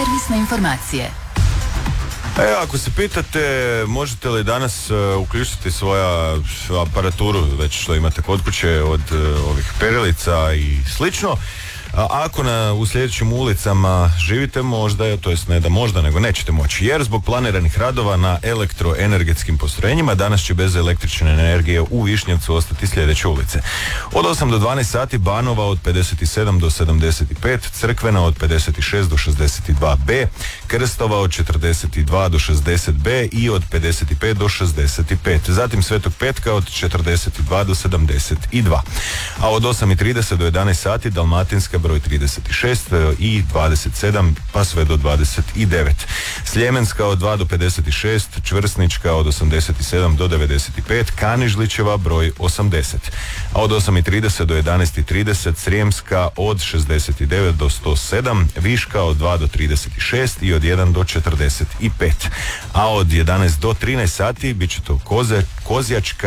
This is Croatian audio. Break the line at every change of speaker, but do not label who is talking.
Servisne informacije.
Ako se pitate možete li danas uključiti svoju aparaturu već što imate kod kuće od ovih perilica i slično, ako u sljedećim ulicama živite možda, to jest ne da možda, nego nećete moći, jer zbog planiranih radova na elektroenergetskim postrojenjima danas će bez električne energije u Višnjevcu ostati sljedeće ulice. Od 8 do 12 sati Banova od 57 do 75, Crkvena od 56 do 62b, Krstova od 42 do 60b i od 55 do 65. Zatim Svetog Petka od 42 do 72. A od 8:30 do 11 sati Dalmatinska broj 36 i 27 pa sve do 29. Sljemenska od 2 do 56, Čvrsnička od 87 do 95, Kanižlićeva broj 80. A od 8:30 do 11:30 Srijemska od 69 do 107, Viška od 2 do 36 i od 1 do 45. A od 11 do 13 sati bit će to Kozjačka